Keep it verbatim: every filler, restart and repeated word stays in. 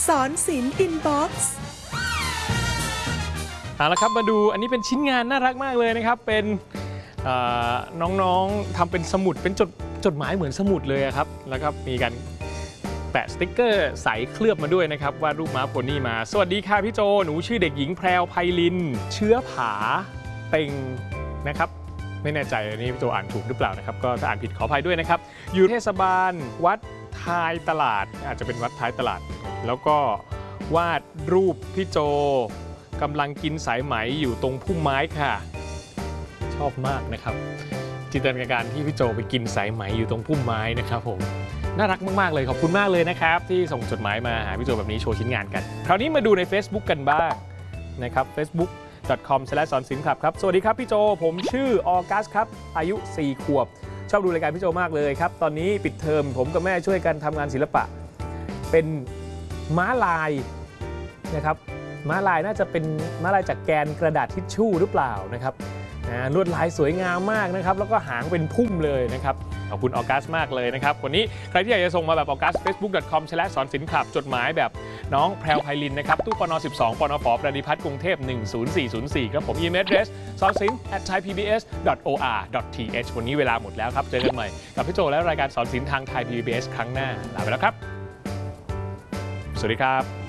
สอนศิลป์อินบ็อกซ์เอาละครับมาดูอันนี้เป็นชิ้นงานน่ารักมากเลยนะครับเป็นน้องๆทำเป็นสมุดเป็นจดจดหมายเหมือนสมุดเลยครับแล้วก็มีการแปะสติ๊กเกอร์ใสเคลือบมาด้วยนะครับวาดรูปม้าโพนี่มาสวัสดีค่ะพี่โจหนูชื่อเด็กหญิงแพรวไพลินเชื้อผาเต็งนะครับไม่แน่ใจอันนี้พี่โจอ่านถูกหรือเปล่านะครับก็ถ้าอ่านผิดขออภัยด้วยนะครับอยู่เทศบาลวัดท้ายตลาดอาจจะเป็นวัดท้ายตลาดแล้วก็วาดรูปพี่โจกำลังกินสายไหมอยู่ตรงพุ่มไม้ค่ะชอบมากนะครับจินตนาการที่พี่โจไปกินสายไหมอยู่ตรงพุ่มไม้นะครับผมน่ารักมากๆเลยขอบคุณมากเลยนะครับที่ส่งจดหมายมาหาพี่โจแบบนี้โชว์ชิ้นงานกันคราวนี้มาดูใน Facebook กันบ้างนะครับ เฟซบุ๊ก ดอท คอม สแลช สอนศิลป์คลับครับสวัสดีครับพี่โจผมชื่อออกัสครับอายุสี่ขวบชอบดูรายการพี่โจมากเลยครับตอนนี้ปิดเทอมผมกับแม่ช่วยกันทำงานศิลปะเป็นม้าลายนะครับม้าลายน่าจะเป็นม้าลายจากแกนกระดาษทิชชู่หรือเปล่านะครับลวดลายสวยงามมากนะครับแล้วก็หางเป็นพุ่มเลยนะครับขอบคุณออกัสมากเลยนะครับวันนี้ใครที่อยากจะส่งมาแบบออกัส เฟซบุ๊ก ดอท คอม สแลช สอนศิลป์คลับจดหมายแบบน้องแพรวไพลินนะครับตู้ปนสิบสองปนฝประดิพัฒน์กรุงเทพหนึ่งศูนย์สี่ศูนย์สี่ครับผม อีเมล address สอนศิลป์ แอท ไทยพีบีเอส ดอท โอ อาร์ ดอท ที เอช วันนี้เวลาหมดแล้วครับเจอกันใหม่กับพี่โจและรายการสอนศิลป์ทางไทย พี บี เอส ครั้งหน้าลาไปแล้วครับสวัสดีครับ